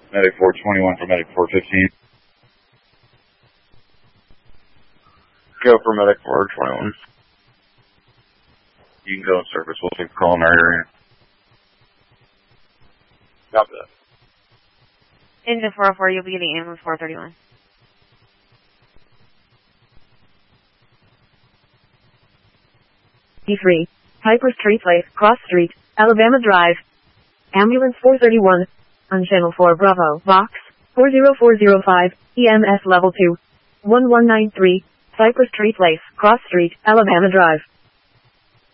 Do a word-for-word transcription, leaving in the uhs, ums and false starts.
Medic four twenty-one for Medic four fifteen. Go for Medic four twenty-one. You can go in service. We'll take the call in our area. Copy that. Engine four oh four, you'll be getting ambulance four thirty-one. D three. Piper Street Place, Cross Street, Alabama Drive. Ambulance four thirty-one. On Channel four Bravo, Box, four zero four zero five, E M S Level two. one one nine three, Piper Street Place, Cross Street, Alabama Drive.